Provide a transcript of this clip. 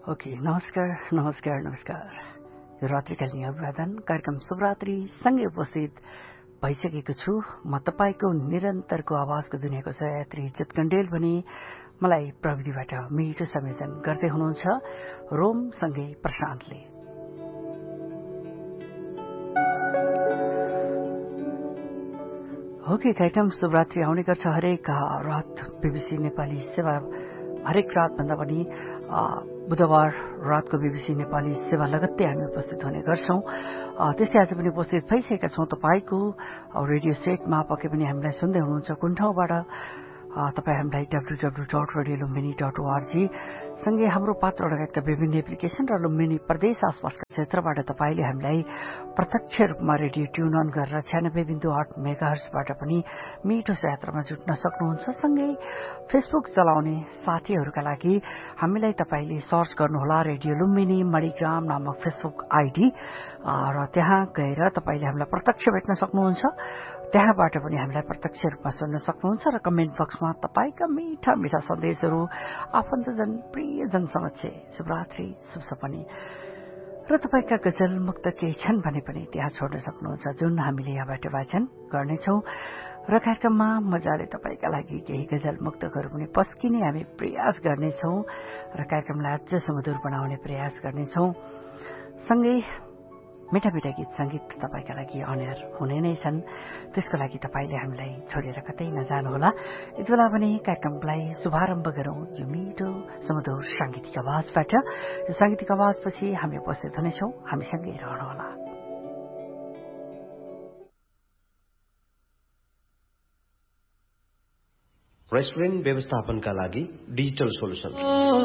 Okay, नमस्कार। यो रात्रिकालीन अभिवादन कार्यक्रम शुभरात्रि सँगै उपस्थित भइसकेको छु। म तपाईको निरन्तरको आवाजको दुनियाँको सहयात्री इज्जत कण्डेल भने मलाई प्रविधिबाट मिठो संयोजन गर्दै हुनुहुन्छ रोम सँगै प्रशान्तले। ओके, कार्यक्रम शुभरात्रि आउने गर्छ हरेक रात बीबीसी नेपाली सेवा हरेक रात भन्दा पनि बुधबार रातको बीबीसी नेपाली सेवा लगत्तै हामी उपस्थित हुने गर्छौं। त्यसै आज पनि उपस्थित भइसकेका छौं तपाईको रेडियो सेटमा। पक्कै पनि हामीलाई सुन्दै हुनुहुन्छ कुन ठाउँबाट तपाई हामीलाई www.radiolumbini.org सँगै हाम्रो पात्र लगायतका विभिन्न एप्लिकेशन र लुम्बिनी प्रदेश आसपासका क्षेत्रबाट तपाईले हामीलाई प्रत्यक्ष रूपमा रेडियो ट्युन अन गरेर 96.8 मेगाहर्जबाट पनि मिठो यात्रामा जुट्न सक्नुहुन्छ। सँगै फेसबुक चलाउने साथीहरूका लागि हामीलाई तपाईले सर्च गर्नुहोला रेडियो लुम्बिनी मणिग्राम नामक फेसबुक आईडी र त्यहाँ गएर तपाईले हामीलाई प्रत्यक्ष भेट्न सक्नुहुन्छ। त्यहाँबाट पनि हामीलाई प्रत्यक्ष रूपमा सुन्न सक्नुहुन्छ र कमेन्ट बक्समा तपाईका मीठा मीठा सन्देशहरू आफन्तजन प्रियजन समक्ष शुभरात्रि शुभ सपनी र तपाईका गजल मुक्त केही छन् भने पनि त्यहाँ छोड्न सक्नुहुन्छ, जुन हामीले यहाँबाट वाचन गर्नेछौं। र कार्यक्रममा मजाले तपाईका लागि केही गजल मुक्तहरू पनि पस्किने हामी प्रयास गर्नेछौं र कार्यक्रमलाई अझ सुमधुर बनाउने प्रयास गर्नेछौं। सँगै मिठा मिठा गीत संगीत तपाईका लागि अनएयर हुने नै छन्। त्यसको लागि तपाईले हामीलाई छोडेर कतै नजानुहोला। यति बेला पनि कार्यक्रमलाई शुभारम्भ गरौं यो मिठो सुमधुर सांगीतिक आवाजबाट। यो सांगीतिक आवाजपछि हामी उपस्थित हुनेछौं, हामीसँगै रहनुहोला। रेस्टुरेन्ट व्यवस्थापनका लागि डिजिटल सोलुसन